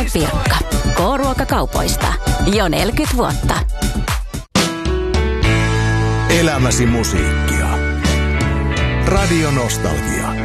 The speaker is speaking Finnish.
Pirkka. K-ruokakaupoista. Jo 40 vuotta. Elämäsi musiikkia. Radio Nostalgia.